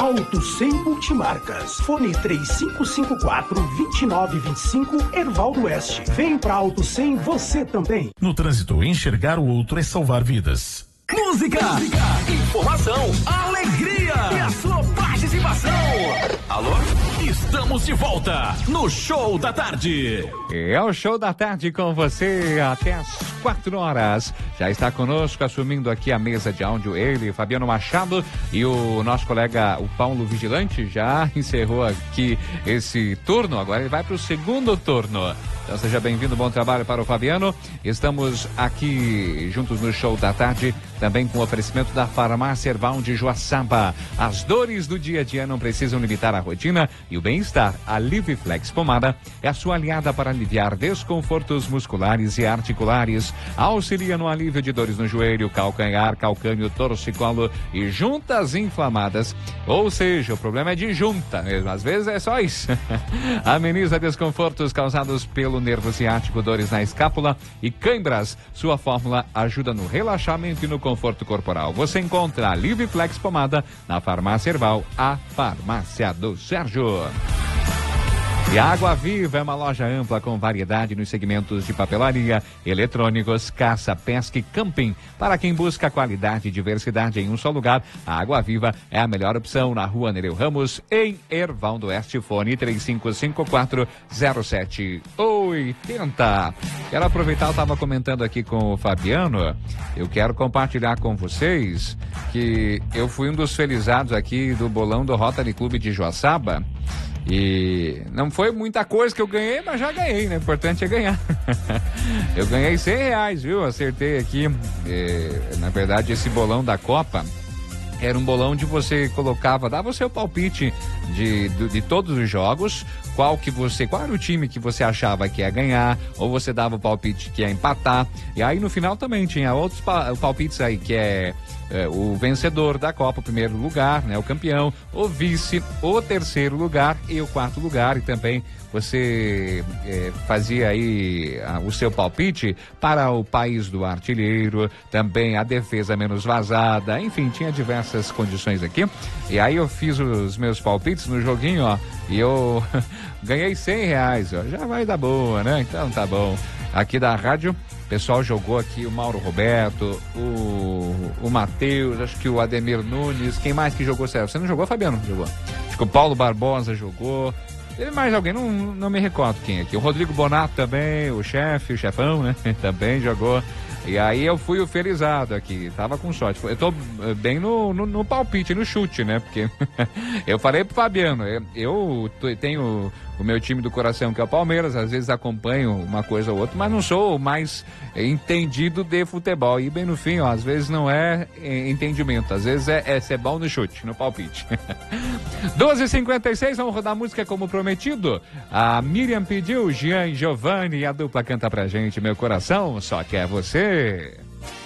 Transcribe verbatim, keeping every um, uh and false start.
Auto cem Multimarcas. Fone três cinco cinco quatro, dois nove dois cinco, Ervaldo Oeste. Vem pra Auto cem você também. No trânsito, enxergar o outro é salvar vidas. Música, Música, informação, alegria e a sua participação. Alô? Estamos de volta no Show da Tarde. É o Show da Tarde com você até as quatro horas. Já está conosco, assumindo aqui a mesa de áudio, ele, Fabiano Machado, e o nosso colega, o Paulo Vigilante, já encerrou aqui esse turno, agora ele vai para o segundo turno. Então seja bem-vindo, bom trabalho para o Fabiano. Estamos aqui juntos no Show da Tarde, também com o oferecimento da Farmácia Erval de Joaçaba. As dores do dia a dia não precisam limitar a rotina e o bem-estar. A Liviflex Pomada é a sua aliada para aliviar desconfortos musculares e articulares. Auxilia no alívio de dores no joelho, calcanhar, calcânio, torcicolo e juntas inflamadas. Ou seja, o problema é de junta mesmo, às vezes é só isso. Ameniza desconfortos causados pelo nervo ciático, dores na escápula e câimbras. Sua fórmula ajuda no relaxamento e no conforto corporal. Você encontra a Liviflex Pomada na Farmácia Erval, a farmácia do Sérgio. E a Água Viva é uma loja ampla com variedade nos segmentos de papelaria, eletrônicos, caça, pesca e camping. Para quem busca qualidade e diversidade em um só lugar, a Água Viva é a melhor opção na Rua Nereu Ramos, em Erval do Oeste. Fone três cinco cinco quatro, zero sete oito zero. Quero aproveitar, eu estava comentando aqui com o Fabiano, eu quero compartilhar com vocês que eu fui um dos felizados aqui do bolão do Rotary Clube de Joaçaba. E não foi muita coisa que eu ganhei, mas já ganhei, né? O importante é ganhar. Eu ganhei cem reais, viu? Acertei aqui. É, na verdade, esse bolão da Copa era um bolão onde você colocava, dava o seu palpite de, de, de todos os jogos, qual que você, qual era o time que você achava que ia ganhar, ou você dava o palpite que ia empatar. E aí no final também tinha outros palpites aí, que é, é o vencedor da Copa, o primeiro lugar, né, o campeão, o vice, o terceiro lugar e o quarto lugar. E também você é, fazia aí a, o seu palpite para o país do artilheiro, também a defesa menos vazada, enfim, tinha diversas condições aqui. E aí eu fiz os meus palpites no joguinho, ó, e eu ganhei cem reais, ó, já vai dar boa, né? Então tá bom. Aqui da rádio, o pessoal jogou aqui o Mauro Roberto, o, o Matheus, acho que o Ademir Nunes, quem mais que jogou? Você não jogou, Fabiano? Jogou. Acho que o Paulo Barbosa jogou. Teve mais alguém, não, não me recordo quem aqui. O Rodrigo Bonato também, o chefe, o chefão, né? Também jogou. E aí eu fui o felizado aqui, tava com sorte. Eu tô bem no, no, no palpite, no chute, né? Porque eu falei pro Fabiano, eu, eu tenho o meu time do coração, que é o Palmeiras, às vezes acompanho uma coisa ou outra, mas não sou o mais entendido de futebol. E bem no fim, ó, às vezes não é entendimento, às vezes é, é ser bom no chute, no palpite. doze e cinquenta e seis, vamos rodar música como prometido. A Miriam pediu, Jean e Giovanni, e a dupla canta pra gente, Meu Coração Só Quer Você.